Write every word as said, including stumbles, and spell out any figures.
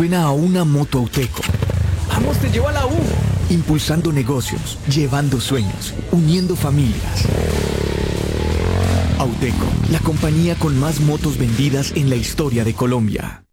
suena a una moto Auteco. ¡Vamos, te llevo a la U! Impulsando negocios, llevando sueños, uniendo familias. Auteco, la compañía con más motos vendidas en la historia de Colombia.